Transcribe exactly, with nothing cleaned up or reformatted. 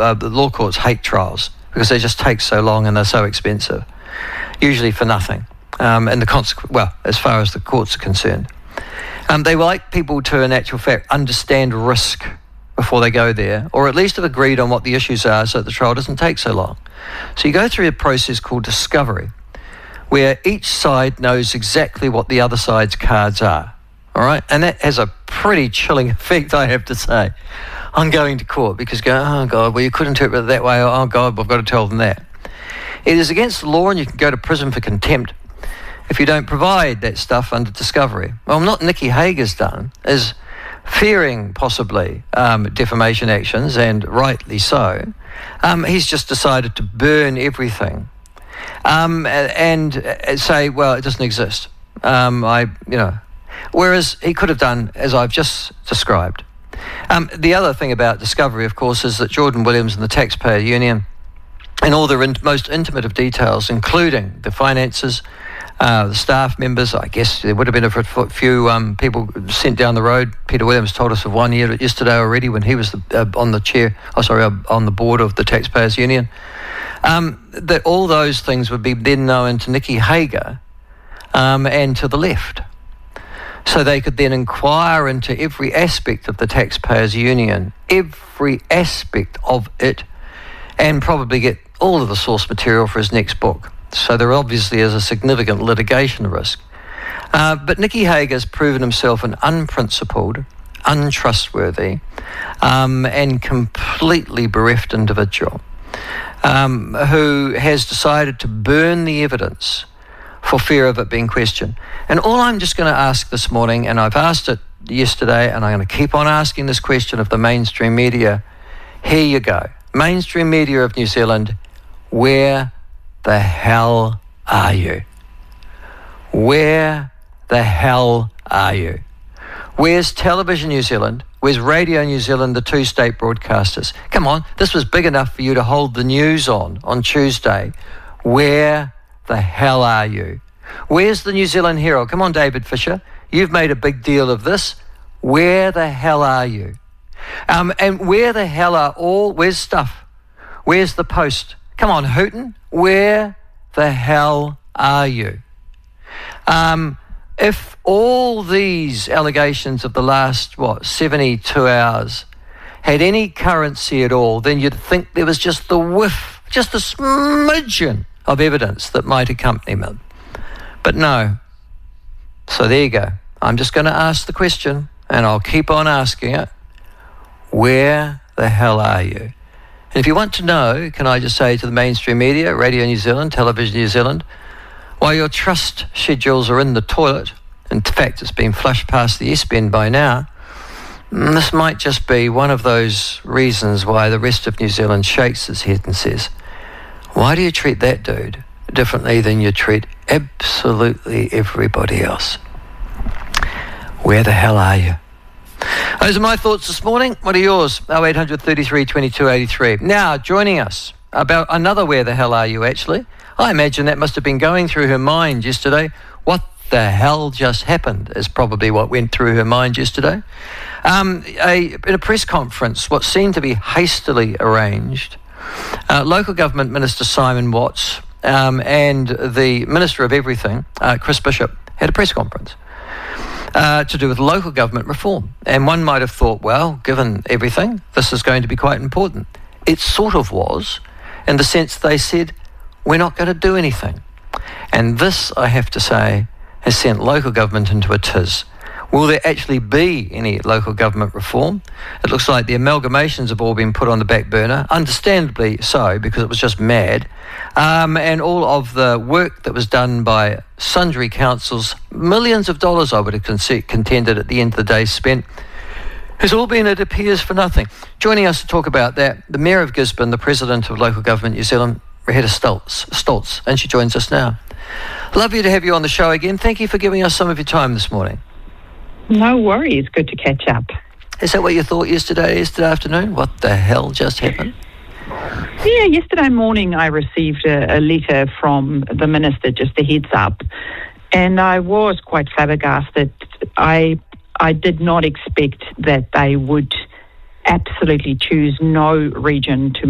uh, the law courts hate trials because they just take so long and they're so expensive, usually for nothing. Um, and the consequence, well, as far as the courts are concerned, um, they like people to, in actual fact, understand risk before they go there, or at least have agreed on what the issues are so that the trial doesn't take so long. So you go through a process called discovery, where each side knows exactly what the other side's cards are. All right, and that has a pretty chilling effect, I have to say, on going to court, because go, oh God, well, you could interpret it that way. Oh God, we've got to tell them that. It is against the law, and you can go to prison for contempt if you don't provide that stuff under discovery. Well, what Nicky Hager's done is, fearing possibly um, defamation actions, and rightly so, um, he's just decided to burn everything um, and, and say, well, it doesn't exist. Um, I, you know. Whereas he could have done as I've just described. Um, the other thing about discovery, of course, is that Jordan Williams and the Taxpayer Union, in all their in- most intimate of details, including the finances, uh, the staff members, I guess there would have been a f- few um, people sent down the road. Peter Williams told us of one year yesterday already when he was the, uh, on the chair, oh sorry, uh, on the board of the Taxpayers Union, um, that all those things would be then known to Nicky Hager um, and to the left. So they could then inquire into every aspect of the Taxpayers Union, every aspect of it, and probably get all of the source material for his next book. So there obviously is a significant litigation risk. Uh, but Nicky Hager's proven himself an unprincipled, untrustworthy, um, and completely bereft individual um, who has decided to burn the evidence for fear of it being questioned. And all I'm just going to ask this morning, and I've asked it yesterday, and I'm going to keep on asking this question of the mainstream media. Here you go. Mainstream media of New Zealand, where the hell are you? Where the hell are you? Where's Television New Zealand? Where's Radio New Zealand, the two state broadcasters? Come on, this was big enough for you to hold the news on on Tuesday. Where the hell are you? Where's the New Zealand Herald? Come on, David Fisher. You've made a big deal of this. Where the hell are you? Um, and where the hell are all, where's Stuff? Where's the Post? Come on, Hooten. Where the hell are you? Um, if all these allegations of the last, what, seventy-two hours had any currency at all, then you'd think there was just the whiff, just a smidgen of evidence that might accompany them. But no. So there you go. I'm just going to ask the question, and I'll keep on asking it. Where the hell are you? And if you want to know, can I just say to the mainstream media, Radio New Zealand, Television New Zealand, while your trust schedules are in the toilet, in fact it's been flushed past the S-Bend by now, this might just be one of those reasons why the rest of New Zealand shakes its head and says, why do you treat that dude differently than you treat absolutely everybody else? Where the hell are you? Those are my thoughts this morning. What are yours? oh eight hundred thirty-three twenty-two eighty-three. Now, joining us about another where the hell are you, actually. I imagine that must have been going through her mind yesterday. What the hell just happened is probably what went through her mind yesterday. Um, a, in a press conference, what seemed to be hastily arranged, uh, Local Government Minister Simon Watts um, and the Minister of Everything, uh, Chris Bishop, had a press conference uh, to do with local government reform. And one might have thought, well, given everything, this is going to be quite important. It sort of was, in the sense they said, we're not going to do anything. And this, I have to say, has sent local government into a tiz. Will there actually be any local government reform? It looks like the amalgamations have all been put on the back burner, understandably so, because it was just mad. Um, and all of the work that was done by sundry councils, millions of dollars I would have con- contended at the end of the day spent, has all been, it appears, for nothing. Joining us to talk about that, the Mayor of Gisborne, the President of Local Government New Zealand, Reheta Stoltz, Stoltz, and she joins us now. Lovely to have you on the show again. Thank you for giving us some of your time this morning. No worries. Good to catch up. Is that what you thought yesterday, yesterday afternoon? What the hell just happened? Yeah, yesterday morning I received a, a letter from the Minister, just a heads up, and I was quite flabbergasted. I I did not expect that they would absolutely choose no region to